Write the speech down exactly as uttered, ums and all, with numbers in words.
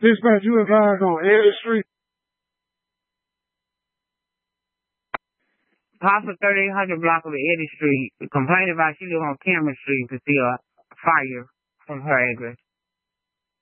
Dispatch, you advised on Eddie Street. Papa thirty-eight hundred block of Eddie Street complained about she live on Cameron Street to see a fire from her address.